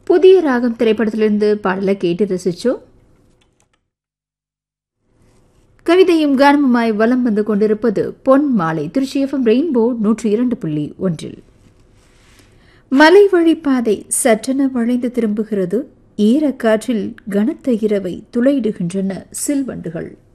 புதிய ராகம் திரைப்படத்திலிருந்து பாடலை கேட்டு ரசிச்சோம். கவிதையும் கானமுமாய் வலம் வந்து கொண்டிருப்பது பொன் மாலை திருச்சி FM ரெயின்போ 102.1. மலை வழிப்பாதை சற்றென வளைந்து திரும்புகிறது. ஈரக்காற்றில் கனத்த இரவை துளையிடுகின்றன சில்வண்டுகள்.